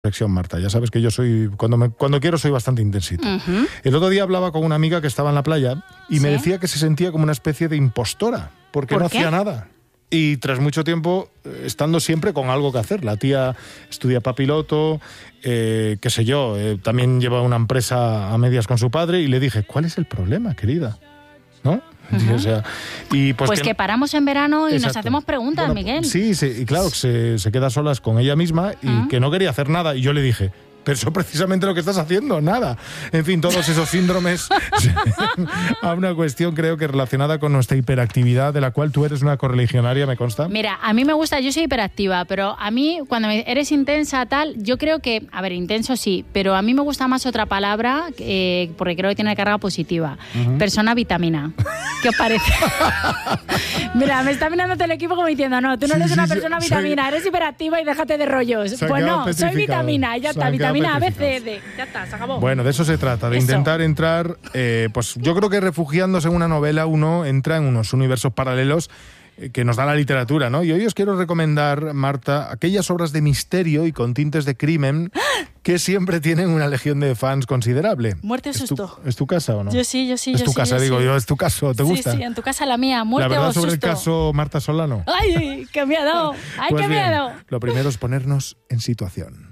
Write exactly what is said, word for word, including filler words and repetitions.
reflexión, Marta. Ya sabes que yo soy, cuando, me, cuando quiero soy bastante intensito. Uh-huh. El otro día hablaba con una amiga que estaba en la playa y ¿sí? me decía que se sentía como una especie de impostora, porque ¿Por no qué? hacía nada. Y tras mucho tiempo, estando siempre con algo que hacer. La tía estudia para piloto, eh, qué sé yo, eh, también lleva una empresa a medias con su padre y le dije, ¿cuál es el problema, querida? ¿No? Uh-huh. O sea, y pues, pues que, que paramos en verano y exacto. nos hacemos preguntas, bueno, Miguel. Sí, sí, y claro, se, se queda solas con ella misma y uh-huh. que no quería hacer nada. Y yo le dije, pero eso es precisamente lo que estás haciendo, nada. En fin, todos esos síndromes a una cuestión creo que relacionada con nuestra hiperactividad, de la cual tú eres una correligionaria, me consta. Mira, a mí me gusta, yo soy hiperactiva, pero a mí cuando eres intensa tal, yo creo que, a ver, intenso sí, pero a mí me gusta más otra palabra, eh, porque creo que tiene carga positiva. Uh-huh. Persona vitamina. ¿Qué os parece? Mira, me está mirando todo el equipo como diciendo, no, tú no sí, eres sí, una persona sí, vitamina, soy... eres hiperactiva y déjate de rollos. Pues no, soy vitamina, ya está, vitamina. Vitamina A, B, C, D. Ya está, se acabó. Bueno, de eso se trata, de eso. intentar entrar, eh, pues yo creo que refugiándose en una novela uno entra en unos universos paralelos que nos da la literatura, ¿no? Y hoy os quiero recomendar, Marta, aquellas obras de misterio y con tintes de crimen que siempre tienen una legión de fans considerable. Muerte o susto. ¿Es tu, ¿Es tu casa o no? Yo sí, yo sí. Es yo tu sí, casa, yo digo sí. yo, es tu caso, ¿te sí, gusta? Sí, sí, en tu casa la mía, muerte o susto. La verdad o sobre susto. el caso Marta Solano. ¡Ay, qué miedo! ¡Ay, pues qué bien, miedo! Lo primero es ponernos en situación.